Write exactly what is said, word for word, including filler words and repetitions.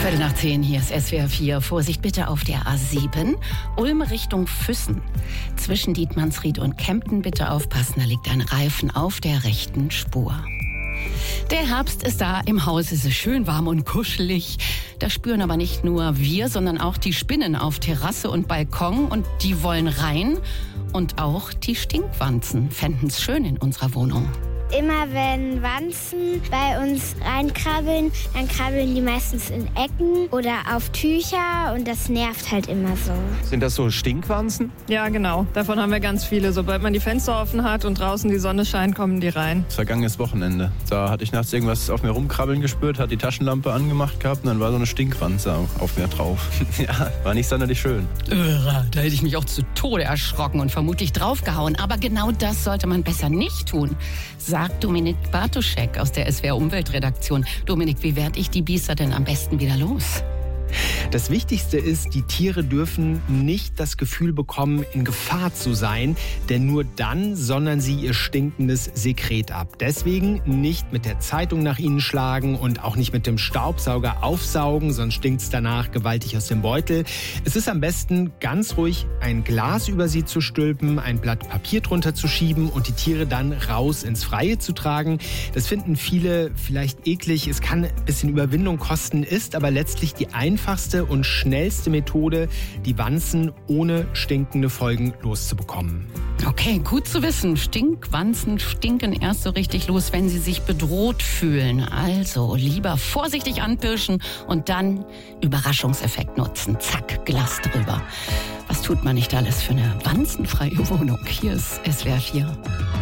Viertel nach zehn, hier ist S W R vier. Vorsicht bitte auf der A sieben, Ulm Richtung Füssen. Zwischen Dietmannsried und Kempten bitte aufpassen, da liegt ein Reifen auf der rechten Spur. Der Herbst ist da, im Haus ist es schön warm und kuschelig. Das spüren aber nicht nur wir, sondern auch die Spinnen auf Terrasse und Balkon. Und die wollen rein. Und auch die Stinkwanzen fänden's schön in unserer Wohnung. Immer wenn Wanzen bei uns reinkrabbeln, dann krabbeln die meistens in Ecken oder auf Tücher und das nervt halt immer so. Sind das so Stinkwanzen? Ja, genau. Davon haben wir ganz viele. Sobald man die Fenster offen hat und draußen die Sonne scheint, kommen die rein. Vergangenes Wochenende. Da hatte ich nachts irgendwas auf mir rumkrabbeln gespürt, hat die Taschenlampe angemacht gehabt und dann war so eine Stinkwanze auf mir drauf. Ja, war nicht sonderlich schön. Irre, da hätte ich mich auch zu Tode erschrocken und vermutlich draufgehauen. Aber genau das sollte man besser nicht tun, sagt Dominik Bartoschek aus der S W R Umweltredaktion. Dominik, wie werde ich die Biester denn am besten wieder los? Das Wichtigste ist, die Tiere dürfen nicht das Gefühl bekommen, in Gefahr zu sein, denn nur dann sondern sie ihr stinkendes Sekret ab. Deswegen nicht mit der Zeitung nach ihnen schlagen und auch nicht mit dem Staubsauger aufsaugen, sonst stinkt es danach gewaltig aus dem Beutel. Es ist am besten, ganz ruhig ein Glas über sie zu stülpen, ein Blatt Papier drunter zu schieben und die Tiere dann raus ins Freie zu tragen. Das finden viele vielleicht eklig, es kann ein bisschen Überwindung kosten, ist aber letztlich die einfachste und schnellste Methode, die Wanzen ohne stinkende Folgen loszubekommen. Okay, gut zu wissen. Stinkwanzen stinken erst so richtig los, wenn sie sich bedroht fühlen. Also lieber vorsichtig anpirschen und dann Überraschungseffekt nutzen. Zack, Glas drüber. Was tut man nicht alles für eine wanzenfreie Wohnung? Hier ist S W R vier.